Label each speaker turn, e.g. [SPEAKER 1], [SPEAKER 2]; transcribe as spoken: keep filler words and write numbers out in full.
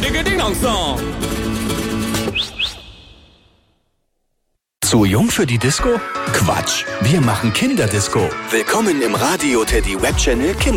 [SPEAKER 1] digga ding dong song.
[SPEAKER 2] Zu jung für die Disco? Quatsch, wir machen Kinderdisco. Willkommen im Radio Teddy Webchannel Kinder.